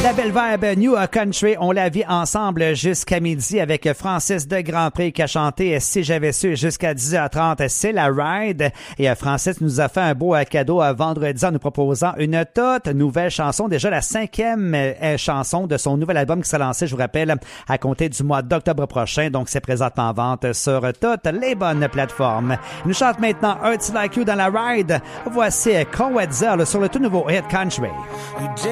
La belle vibe New Country, on la vit ensemble jusqu'à midi avec Francis de Grandpré qui a chanté Si j'avais su jusqu'à 10h30, c'est la ride. Et Francis nous a fait un beau cadeau vendredi en nous proposant une toute nouvelle chanson, déjà la 5e chanson de son nouvel album qui sera lancé, je vous rappelle, à compter du mois d'octobre prochain. Donc c'est présentement en vente sur toutes les bonnes plateformes. Il nous chante maintenant Hurts Like You dans la ride. Voici Conwetzel sur le tout nouveau Hit Country.